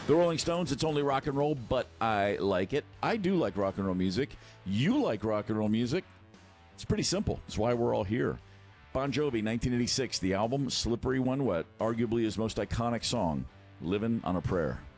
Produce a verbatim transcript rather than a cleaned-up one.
The Rolling Stones, it's only rock and roll, but I like it. I do like rock and roll music. You like rock and roll music. It's pretty simple. It's why we're all here. Bon Jovi, nineteen eighty-six, the album Slippery When Wet, arguably his most iconic song, Livin' on a Prayer.